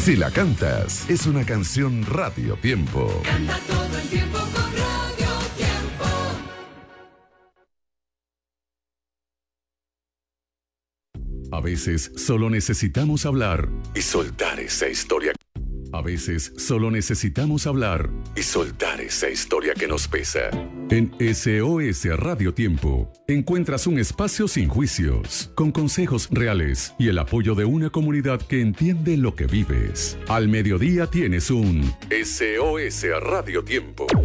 Si la cantas, es una canción Radio Tiempo. Canta todo el tiempo con Radio Tiempo. A veces solo necesitamos hablar y soltar esa historia. A veces solo necesitamos hablar y soltar esa historia que nos pesa. En SOS Radio Tiempo encuentras un espacio sin juicios, con consejos reales y el apoyo de una comunidad que entiende lo que vives. Al mediodía tienes un SOS Radio Tiempo.